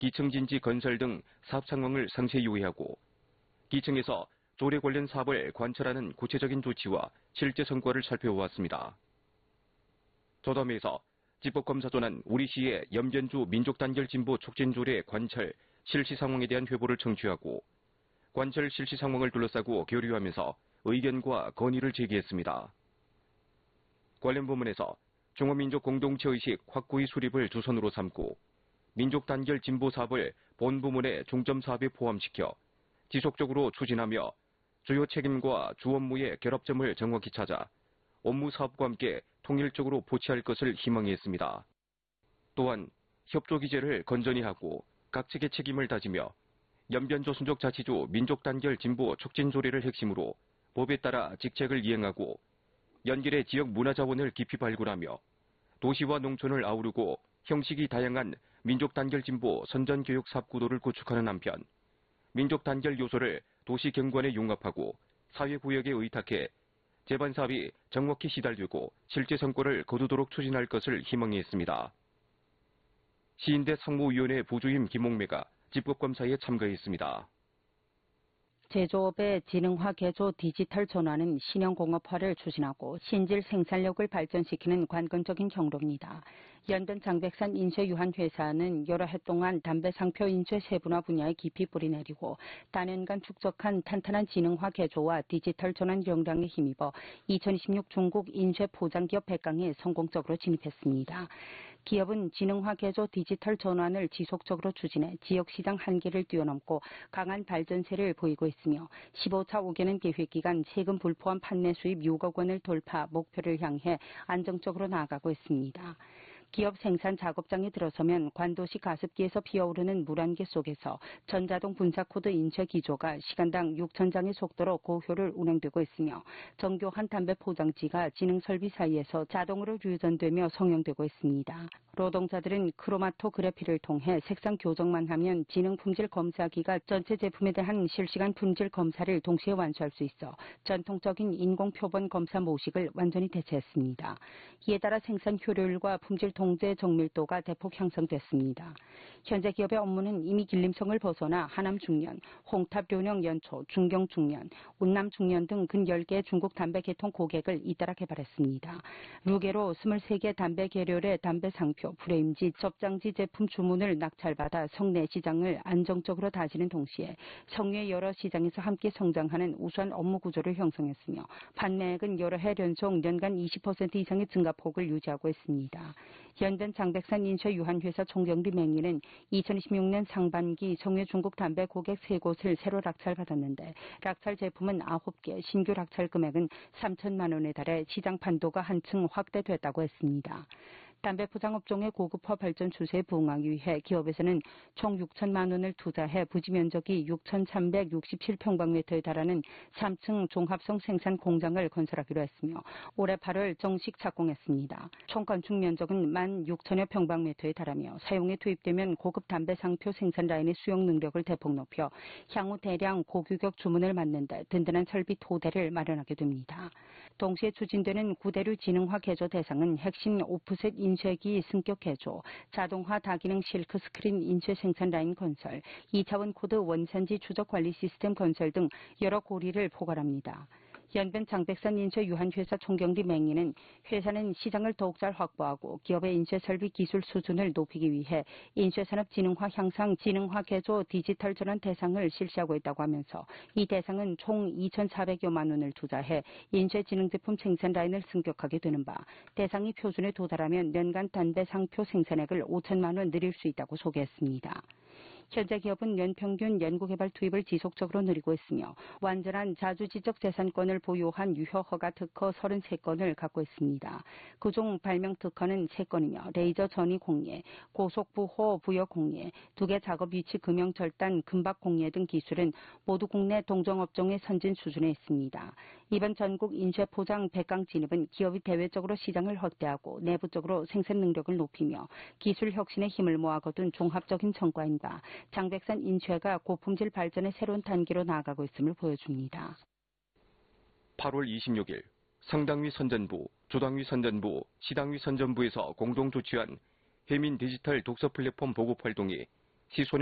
기층진지 건설 등 사업 상황을 상세히 요약하고 기층에서 조례 관련 사업을 관찰하는 구체적인 조치와 실제 성과를 살펴보았습니다. 조담회에서 집법검사조는 우리시의 염변주 민족단결진보 촉진조례 관찰 실시 상황에 대한 회보를 청취하고 관찰 실시 상황을 둘러싸고 교류하면서 의견과 건의를 제기했습니다. 관련 부문에서 중화민족 공동체의식 확고히 수립을 주선으로 삼고 민족단결 진보 사업을 본 부문의 중점 사업에 포함시켜 지속적으로 추진하며 주요 책임과 주 업무의 결합점을 정확히 찾아 업무 사업과 함께 통일적으로 보치할 것을 희망했습니다. 또한 협조 기제를 건전히 하고 각 측의 책임을 다지며 연변조선족 자치주 민족단결 진보 촉진조례를 핵심으로 법에 따라 직책을 이행하고 연결의 지역 문화자원을 깊이 발굴하며 도시와 농촌을 아우르고 형식이 다양한 민족단결 진보 선전교육 사업구도를 구축하는 한편 민족단결 요소를 도시 경관에 융합하고 사회구역에 의탁해 재반사업이 정확히 시달되고 실제 성과를 거두도록 추진할 것을 희망했습니다. 시인대 상무위원회 부주임 김옥매가 집법검사에 참가했습니다. 제조업의 지능화 개조 디지털 전환은 신형공업화를 추진하고 신질 생산력을 발전시키는 관건적인 경로입니다. 연변 장백산 인쇄유한회사는 여러 해 동안 담배 상표 인쇄 세분화 분야에 깊이 뿌리내리고 단연간 축적한 탄탄한 지능화 개조와 디지털 전환 역량에 힘입어 2026 중국 인쇄 포장기업 100강에 성공적으로 진입했습니다. 기업은 지능화 개조 디지털 전환을 지속적으로 추진해 지역시장 한계를 뛰어넘고 강한 발전세를 보이고 있으며 15차 5개년 계획기간 세금 불포함 판매 수입 6억 원을 돌파 목표를 향해 안정적으로 나아가고 있습니다. 기업 생산 작업장에 들어서면 관도시 가습기에서 피어오르는 물안개 속에서 전자동 분사코드 인쇄 기조가 시간당 6,000장의 속도로 고효를 운행되고 있으며 정교한 담배 포장지가 지능설비 사이에서 자동으로 유전되며 성형되고 있습니다. 노동자들은 크로마토그래피를 통해 색상 교정만 하면 지능 품질 검사기가 전체 제품에 대한 실시간 품질 검사를 동시에 완수할 수 있어 전통적인 인공 표본 검사 모식을 완전히 대체했습니다. 이에 따라 생산 효율과 품질 통제 정밀도가 대폭 향상됐습니다. 현재 기업의 업무는 이미 길림성을 벗어나 하남 중년, 홍탑 료령 연초, 중경 중년, 운남 중년 등 근 10개의 중국 담배 계통 고객을 잇따라 개발했습니다. 루게로 23개 담배 계열의 담배 상표, 프레임지, 접장지 제품 주문을 낙찰받아 성내 시장을 안정적으로 다지는 동시에 성외 여러 시장에서 함께 성장하는 우수한 업무 구조를 형성했으며 판매액은 여러 해 연속 연간 20% 이상의 증가폭을 유지하고 있습니다. 연변 장백산 인쇄유한회사 총경리 맹인은 2026년 상반기 성외 중국 담배 고객 3곳을 새로 낙찰받았는데 낙찰 제품은 9개, 신규 낙찰 금액은 3천만 원에 달해 시장 판도가 한층 확대됐다고 했습니다. 담배 포장 업종의 고급화 발전 추세에 부응하기 위해 기업에서는 총 6천만 원을 투자해 부지 면적이 6,367평방미터에 달하는 3층 종합성 생산 공장을 건설하기로 했으며 올해 8월 정식 착공했습니다. 총 건축 면적은 16,000여 평방미터에 달하며 사용에 투입되면 고급 담배 상표 생산 라인의 수용 능력을 대폭 높여 향후 대량 고규격 주문을 맡는 데 든든한 설비 토대를 마련하게 됩니다. 동시에 추진되는 구대류 지능화 개조 대상은 핵심 오프셋 인쇄기 승격 개조, 자동화 다기능 실크 스크린 인쇄 생산 라인 건설, 2차원 코드 원산지 추적 관리 시스템 건설 등 여러 고리를 포괄합니다. 연변 장백산 인쇄유한회사 총경리 맹인은 회사는 시장을 더욱 잘 확보하고 기업의 인쇄설비 기술 수준을 높이기 위해 인쇄산업 지능화 향상 지능화 개조 디지털 전환 대상을 실시하고 있다고 하면서 이 대상은 총 2,400여만 원을 투자해 인쇄지능 제품 생산 라인을 승격하게 되는 바 대상이 표준에 도달하면 연간 담배 상표 생산액을 5천만 원 늘릴 수 있다고 소개했습니다. 현재 기업은 연평균 연구개발 투입을 지속적으로 늘리고 있으며 완전한 자주지적 재산권을 보유한 유효허가 특허 33건을 갖고 있습니다. 그중 발명 특허는 3건이며 레이저 전이 공예, 고속부호 부여 공예, 2개 작업 위치 금형 절단 금박 공예 등 기술은 모두 국내 동종업종의 선진 수준에 있습니다. 이번 전국 인쇄 포장 100강 진입은 기업이 대외적으로 시장을 확대하고 내부적으로 생산 능력을 높이며 기술 혁신의 힘을 모아 거둔 종합적인 성과인가 장백산 인쇄가 고품질 발전의 새로운 단계로 나아가고 있음을 보여줍니다. 8월 26일 상당위 선전부, 조당위 선전부, 시당위 선전부에서 공동 조치한 해민 디지털 독서 플랫폼 보급 활동이 시소년